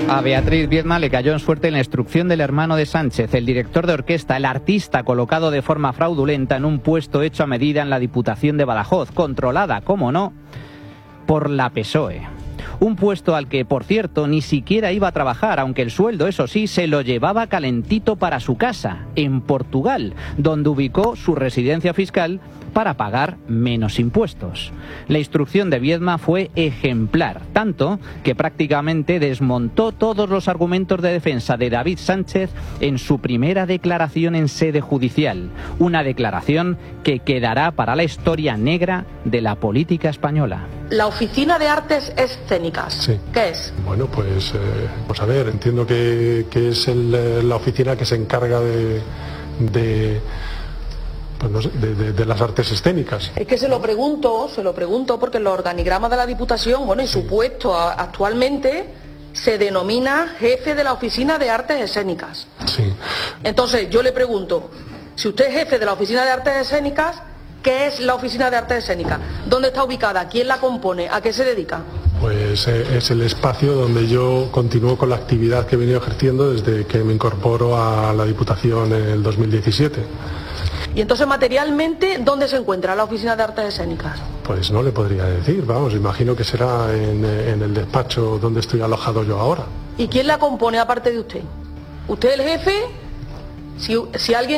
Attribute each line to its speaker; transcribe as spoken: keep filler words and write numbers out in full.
Speaker 1: A Beatriz Viedma le cayó en suerte la instrucción del hermano de Sánchez, el director de orquesta, el artista colocado de forma fraudulenta en un puesto hecho a medida en la Diputación de Badajoz, controlada, como no, por la P S O E. Un puesto al que, por cierto, ni siquiera iba a trabajar, aunque el sueldo, eso sí, se lo llevaba calentito para su casa, en Portugal, donde ubicó su residencia fiscal para pagar menos impuestos. La instrucción de Viedma fue ejemplar, tanto que prácticamente desmontó todos los argumentos de defensa de David Sánchez en su primera declaración en sede judicial, una declaración que quedará para la historia negra de la política española.
Speaker 2: La Oficina de Artes Escénicas,
Speaker 3: sí.
Speaker 2: ¿Qué es?
Speaker 3: Bueno, pues, eh, pues a ver, entiendo que, que es el, la oficina que se encarga de... de Pues no sé, de, de, de las artes escénicas.
Speaker 2: Es que se lo pregunto, se lo pregunto porque en los organigramas de la Diputación, bueno, y su sí. puesto a, actualmente se denomina jefe de la Oficina de Artes Escénicas.
Speaker 3: Sí.
Speaker 2: Entonces, yo le pregunto, si usted es jefe de la Oficina de Artes Escénicas, ¿qué es la Oficina de Artes Escénicas? ¿Dónde está ubicada? ¿Quién la compone? ¿A qué se dedica?
Speaker 3: Pues eh, es el espacio donde yo continúo con la actividad que he venido ejerciendo desde que me incorporo a la Diputación en el dos mil diecisiete.
Speaker 2: Y entonces, materialmente, ¿dónde se encuentra la Oficina de Artes Escénicas?
Speaker 3: Pues no le podría decir, vamos, imagino que será en, en el despacho donde estoy alojado yo ahora.
Speaker 2: ¿Y quién la compone aparte de usted? ¿Usted es el jefe? Si, si alguien